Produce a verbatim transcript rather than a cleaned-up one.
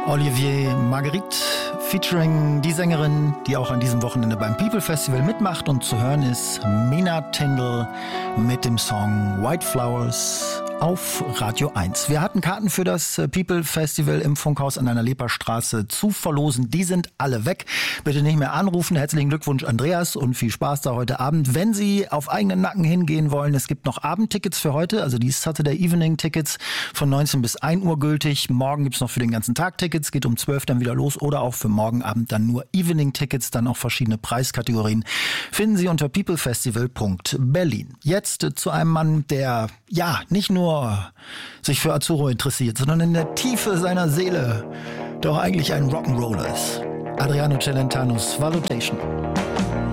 Olivier Marguerite featuring die Sängerin, die auch an diesem Wochenende beim People Festival mitmacht, und zu hören ist Mina Tindall mit dem Song White Flowers auf Radio eins. Wir hatten Karten für das People Festival im Funkhaus an der Leperstraße zu verlosen. Die sind alle weg. Bitte nicht mehr anrufen. Herzlichen Glückwunsch, Andreas, und viel Spaß da heute Abend. Wenn Sie auf eigenen Nacken hingehen wollen, es gibt noch Abendtickets für heute, also die Saturday Evening Tickets von neunzehn bis ein Uhr gültig. Morgen gibt's noch für den ganzen Tag Tickets, geht um zwölf dann wieder los, oder auch für morgen Abend dann nur Evening Tickets, dann auch verschiedene Preiskategorien. Finden Sie unter peoplefestival punkt berlin. Jetzt zu einem Mann, der ja nicht nur sich für Azzurro interessiert, sondern in der Tiefe seiner Seele doch eigentlich ein Rock'n'Roller ist. Adriano Celentanos, Valutation.